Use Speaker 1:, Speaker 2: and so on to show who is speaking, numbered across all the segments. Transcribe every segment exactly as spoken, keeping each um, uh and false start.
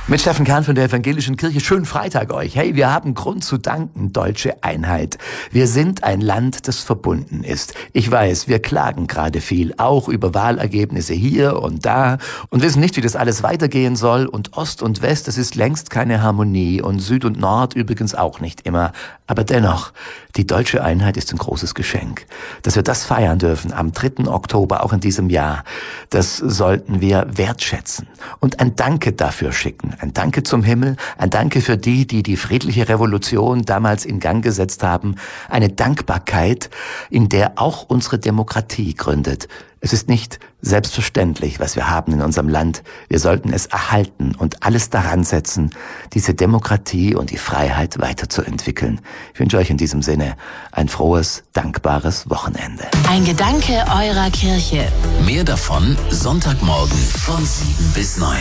Speaker 1: Mit Steffen Kahn von der Evangelischen Kirche. Schönen Freitag euch. Hey, wir haben Grund zu danken, deutsche Einheit. Wir sind ein Land, das verbunden ist. Ich weiß, wir klagen gerade viel, auch über Wahlergebnisse hier und da und wissen nicht, wie das alles weitergehen soll. Und Ost und West, das ist längst keine Harmonie und Süd und Nord übrigens auch nicht immer. Aber dennoch, die deutsche Einheit ist ein großes Geschenk. Dass wir das feiern dürfen am dritten Oktober, auch in diesem Jahr, das sollten wir wertschätzen und ein Danke dafür schicken. Ein Danke zum Himmel, ein Danke für die, die die friedliche Revolution damals in Gang gesetzt haben. Eine Dankbarkeit, in der auch unsere Demokratie gründet. Es ist nicht selbstverständlich, was wir haben in unserem Land. Wir sollten es erhalten und alles daran setzen, diese Demokratie und die Freiheit weiterzuentwickeln. Ich wünsche euch in diesem Sinne ein frohes, dankbares Wochenende.
Speaker 2: Ein Gedanke eurer Kirche. Mehr davon Sonntagmorgen von sieben bis neun.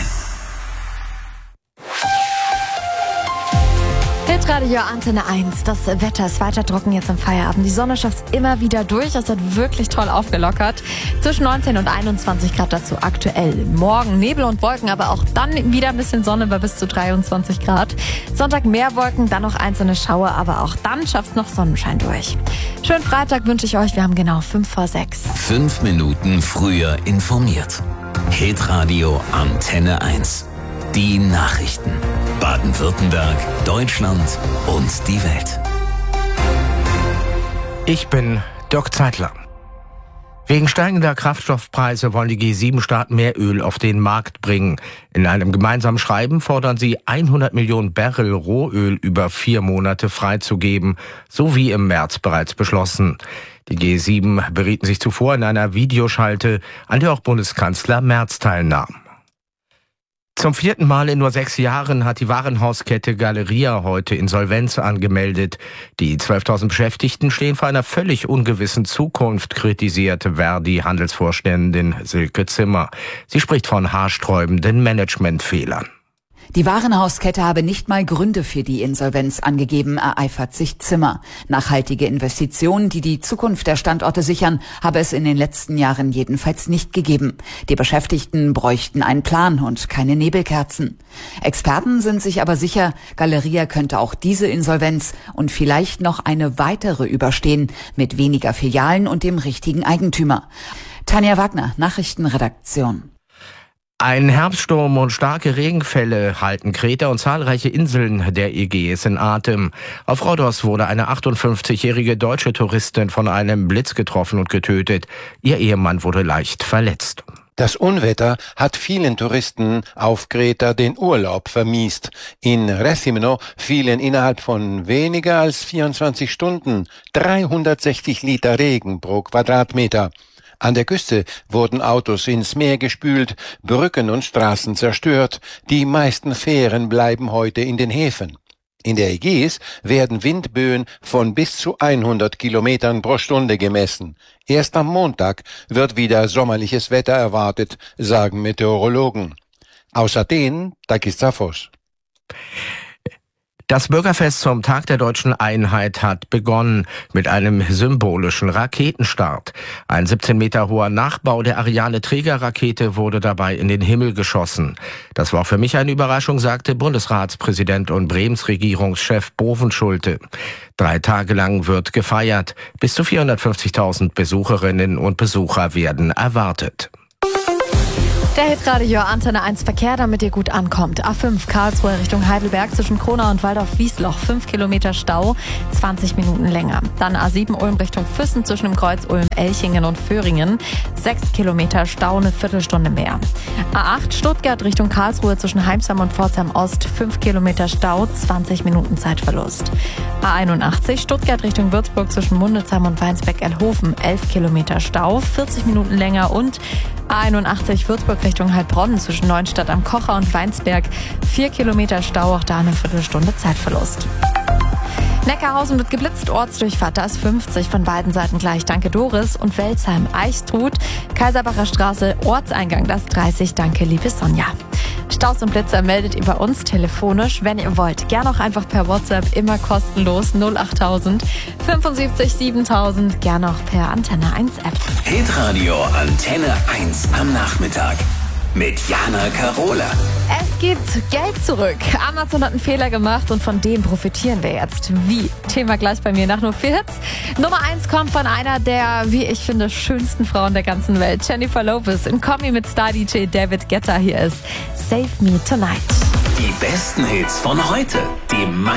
Speaker 3: Hitradio Antenne eins. Das Wetter ist weiter trocken jetzt am Feierabend. Die Sonne schafft es immer wieder durch. Es hat wirklich toll aufgelockert. Zwischen neunzehn und einundzwanzig Grad dazu aktuell. Morgen Nebel und Wolken, aber auch dann wieder ein bisschen Sonne bei bis zu dreiundzwanzig Grad. Sonntag mehr Wolken, dann noch einzelne Schauer, aber auch dann schafft es noch Sonnenschein durch. Schönen Freitag wünsche ich euch. Wir haben genau fünf vor sechs.
Speaker 2: Fünf Minuten früher informiert. Hitradio Antenne eins. Die Nachrichten. Baden-Württemberg, Deutschland und die Welt.
Speaker 4: Ich bin Dirk Zeitler. Wegen steigender Kraftstoffpreise wollen die G sieben Staaten mehr Öl auf den Markt bringen. In einem gemeinsamen Schreiben fordern sie hundert Millionen Barrel Rohöl über vier Monate freizugeben, so wie im März bereits beschlossen. Die G sieben berieten sich zuvor in einer Videoschalte, an der auch Bundeskanzler Merz teilnahm. Zum vierten Mal in nur sechs Jahren hat die Warenhauskette Galeria heute Insolvenz angemeldet. Die zwölftausend Beschäftigten stehen vor einer völlig ungewissen Zukunft, kritisierte Verdi-Handelsvorständin Silke Zimmer. Sie spricht von haarsträubenden Managementfehlern.
Speaker 5: Die Warenhauskette habe nicht mal Gründe für die Insolvenz angegeben, ereifert sich Zimmer. Nachhaltige Investitionen, die die Zukunft der Standorte sichern, habe es in den letzten Jahren jedenfalls nicht gegeben. Die Beschäftigten bräuchten einen Plan und keine Nebelkerzen. Experten sind sich aber sicher, Galeria könnte auch diese Insolvenz und vielleicht noch eine weitere überstehen, mit weniger Filialen und dem richtigen Eigentümer. Tanja Wagner, Nachrichtenredaktion.
Speaker 4: Ein Herbststurm und starke Regenfälle halten Kreta und zahlreiche Inseln der Ägäis in Atem. Auf Rhodos wurde eine achtundfünfzigjährige deutsche Touristin von einem Blitz getroffen und getötet. Ihr Ehemann wurde leicht verletzt.
Speaker 6: Das Unwetter hat vielen Touristen auf Kreta den Urlaub vermiest. In Rethymno fielen innerhalb von weniger als vierundzwanzig Stunden dreihundertsechzig Liter Regen pro Quadratmeter. An der Küste wurden Autos ins Meer gespült, Brücken und Straßen zerstört. Die meisten Fähren bleiben heute in den Häfen. In der Ägäis werden Windböen von bis zu hundert Kilometern pro Stunde gemessen. Erst am Montag wird wieder sommerliches Wetter erwartet, sagen Meteorologen. Aus Athen, Takis Zaphos.
Speaker 4: Das Bürgerfest zum Tag der deutschen Einheit hat begonnen mit einem symbolischen Raketenstart. Ein siebzehn Meter hoher Nachbau der Ariane-Trägerrakete wurde dabei in den Himmel geschossen. Das war für mich eine Überraschung, sagte Bundesratspräsident und Bremens Regierungschef Bovenschulte. Drei Tage lang wird gefeiert. Bis zu vierhundertfünfzigtausend Besucherinnen und Besucher werden erwartet.
Speaker 3: Der Hitradio Antenne eins Verkehr, damit ihr gut ankommt. A fünf Karlsruhe Richtung Heidelberg zwischen Kronau und Waldorf-Wiesloch. fünf Kilometer Stau, zwanzig Minuten länger. Dann A sieben Ulm Richtung Füssen zwischen dem Kreuz Ulm, Elchingen und Föhringen. sechs Kilometer Stau, eine Viertelstunde mehr. A acht Stuttgart Richtung Karlsruhe zwischen Heimsheim und Pforzheim Ost. fünf Kilometer Stau, zwanzig Minuten Zeitverlust. A einundachtzig Stuttgart Richtung Würzburg zwischen Munditzheim und Weinsbeck-Elhofen. elf Kilometer Stau, vierzig Minuten länger. Und A einundachtzig Würzburg Richtung Heilbronn zwischen Neuenstadt am Kocher und Weinsberg. vier Kilometer Stau, auch da eine Viertelstunde Zeitverlust. Neckarhausen wird geblitzt, Ortsdurchfahrt, da ist fünfzig von beiden Seiten gleich. Danke Doris. Und Welzheim, Eichstrut, Kaiserbacher Straße, Ortseingang, das ist dreißig. Danke liebe Sonja. Staus und Blitzer meldet ihr bei uns telefonisch, wenn ihr wollt. Gern auch einfach per WhatsApp, immer kostenlos null achttausend fünfundsiebzig siebentausend. Gern auch per Antenne eins App.
Speaker 2: Hitradio Antenne eins am Nachmittag. mit Jana Karola.
Speaker 3: Es gibt Geld zurück. Amazon hat einen Fehler gemacht und von dem profitieren wir jetzt. Wie? Thema gleich bei mir nach nur vier Hits. Nummer eins kommt von einer der, wie ich finde, schönsten Frauen der ganzen Welt. Jennifer Lopez in Kombi mit Star-D J David Guetta. Hier ist Save Me Tonight.
Speaker 2: Die besten Hits von heute. Die